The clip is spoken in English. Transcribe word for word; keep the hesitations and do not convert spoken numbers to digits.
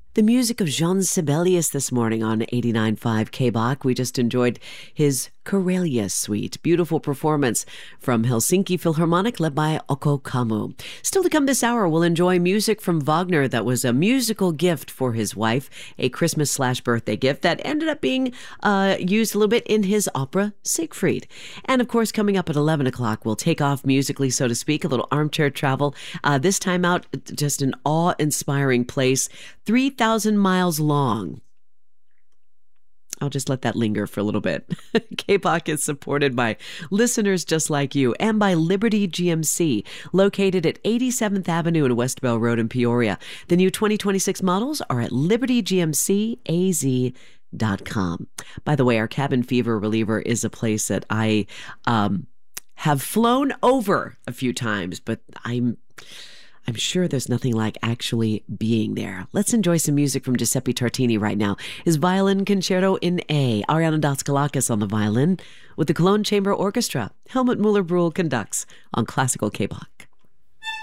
The music of Jean Sibelius this morning on eighty-nine point five K B O C. We just enjoyed his Karelia Suite. Beautiful performance from Helsinki Philharmonic led by Oko Kamu. Still to come this hour, we'll enjoy music from Wagner that was a musical gift for his wife, a Christmas slash birthday gift that ended up being uh, used a little bit in his opera Siegfried. And of course, coming up at eleven o'clock, we'll take off musically, so to speak, a little armchair travel. Uh, this time out, just an awe-inspiring place. three thousand miles long. I'll just let that linger for a little bit. K B O C is supported by listeners just like you and by Liberty G M C, located at eighty-seventh Avenue and West Bell Road in Peoria. The new twenty twenty-six models are at liberty g m c a z dot com. By the way, our cabin fever reliever is a place that I um, have flown over a few times, but I'm... I'm sure there's nothing like actually being there. Let's enjoy some music from Giuseppe Tartini right now. His Violin Concerto in A. Ariana Datskalakis on the violin with the Cologne Chamber Orchestra. Helmut Muller-Brühl conducts on Classical K B O C.